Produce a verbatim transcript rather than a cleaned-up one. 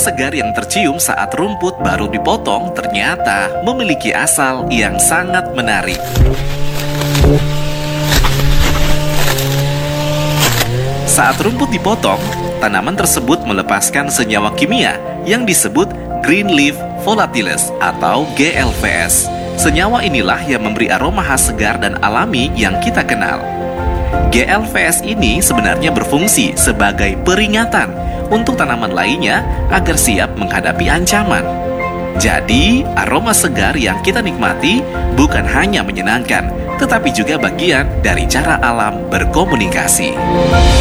segar yang tercium saat rumput baru dipotong ternyata memiliki asal yang sangat menarik. Saat rumput dipotong, tanaman tersebut melepaskan senyawa kimia yang disebut Green Leaf Volatiles atau G L V S. Senyawa inilah yang memberi aroma khas segar dan alami yang kita kenal. G L V S ini sebenarnya berfungsi sebagai peringatan untuk tanaman lainnya agar siap menghadapi ancaman. Jadi, aroma segar yang kita nikmati bukan hanya menyenangkan, tetapi juga bagian dari cara alam berkomunikasi.